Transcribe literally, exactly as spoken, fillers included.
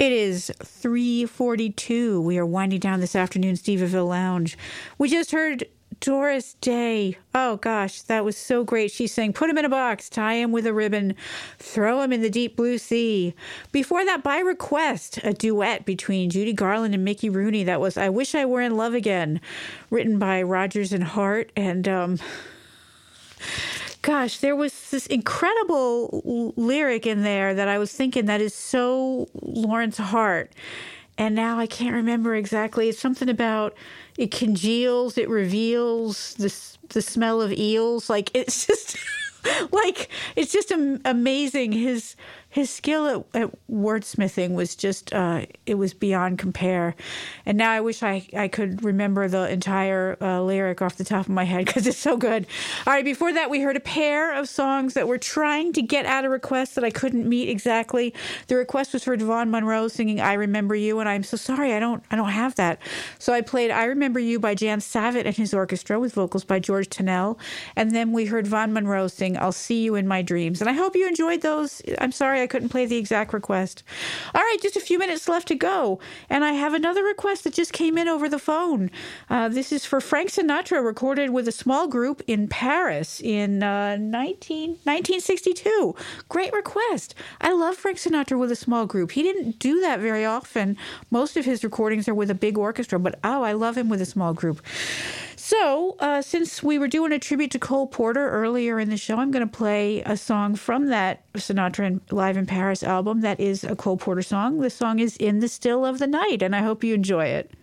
It is three forty-two. We are winding down this afternoon, Steveville Lounge. We just heard Doris Day. Oh, gosh, that was so great. She sang, put him in a box, tie him with a ribbon, throw him in the deep blue sea. Before that, by request, a duet between Judy Garland and Mickey Rooney. That was I Wish I Were in Love Again, written by Rodgers and Hart. And, um... gosh, there was this incredible l- lyric in there that I was thinking that is so Lawrence Hart. And now I can't remember exactly. It's something about it congeals, it reveals the, the smell of eels. Like, it's just, like, it's just am- amazing. His his skill at, at wordsmithing was just, uh, it was beyond compare. And now I wish I, I could remember the entire uh, lyric off the top of my head because it's so good. All right, before that, we heard a pair of songs that were trying to get at a request that I couldn't meet exactly. The request was for Devon Monroe singing I Remember You, and I'm so sorry, I don't I don't have that. So I played I Remember You by Jan Savitt and his orchestra with vocals by George Tennell. And then we heard Vaughn Monroe sing I'll See You in My Dreams. And I hope you enjoyed those. I'm sorry I couldn't play the exact request. All right, just a few minutes left to go. And I have another request that just came in over the phone. Uh, this is for Frank Sinatra, recorded with a small group in Paris in uh, nineteen, nineteen sixty-two. Great request. I love Frank Sinatra with a small group. He didn't do that very often. Most of his recordings are with a big orchestra, but oh, I love him with a small group. So, uh, since we were doing a tribute to Cole Porter earlier in the show, I'm going to play a song from that Sinatra in, Live in Paris album that is a Cole Porter song. The song is In the Still of the Night, and I hope you enjoy it.